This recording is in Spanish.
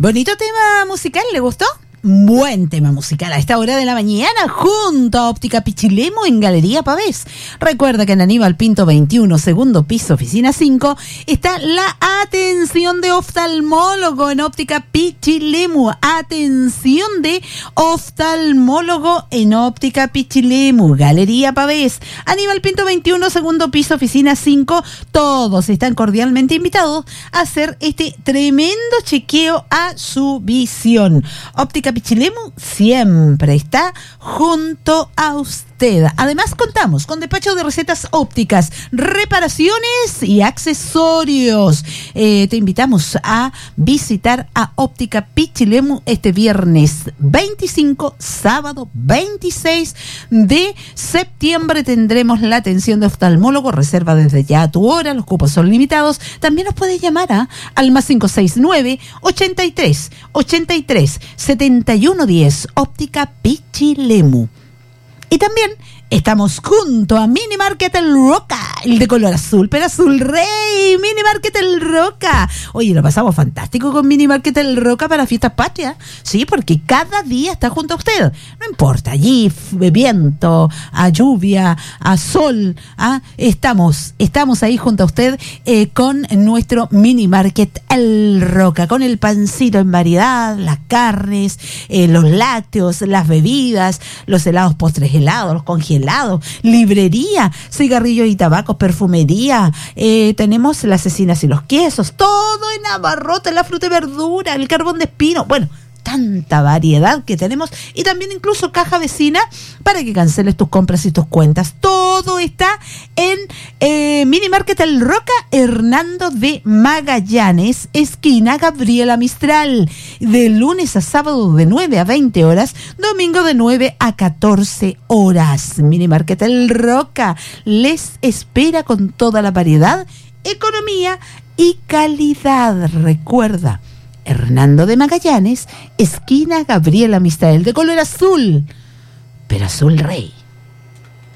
Bonito tema musical, ¿le gustó? Buen tema musical a esta hora de la mañana junto a Óptica Pichilemu en Galería Pavés. Recuerda que en Aníbal Pinto 21, segundo piso, oficina 5, está la atención de oftalmólogo en Óptica Pichilemu. Atención de oftalmólogo en Óptica Pichilemu, Galería Pavés. Aníbal Pinto 21, segundo piso, oficina 5. Todos están cordialmente invitados a hacer este tremendo chequeo a su visión. Óptica Pichilemu siempre está junto a usted. Además contamos con despacho de recetas ópticas, reparaciones y accesorios. Te invitamos a visitar a Óptica Pichilemu este viernes 25, sábado 26 de septiembre. Tendremos la atención de oftalmólogo. Reserva desde ya a tu hora, los cupos son limitados. También nos puedes llamar al más 569 83 83 7110, Óptica Pichilemu. Y también estamos junto a Mini Market El Roca, el de color azul, pero azul rey. Mini Market El Roca. Oye, lo pasamos fantástico con Mini Market El Roca para fiestas patrias. Sí, porque cada día está junto a usted. No importa, allí, viento, a lluvia, a sol, estamos ahí junto a usted con nuestro Mini Market El Roca, con el pancito en variedad, las carnes, los lácteos, las bebidas, los helados, postres helados, los congelados, librería, cigarrillos y tabacos, perfumería, tenemos las cecinas y los quesos, todo en abarrotes, la fruta y verdura, el carbón de espino, bueno, tanta variedad que tenemos, y también incluso caja vecina para que canceles tus compras y tus cuentas. Todo está en Mini Market El Roca, Hernando de Magallanes, esquina Gabriela Mistral, de lunes a sábado de 9 a 20 horas, domingo de 9 a 14 horas. Mini Market El Roca les espera con toda la variedad, economía y calidad. Recuerda, Hernando de Magallanes, esquina Gabriela Mistral, de color azul, pero azul rey.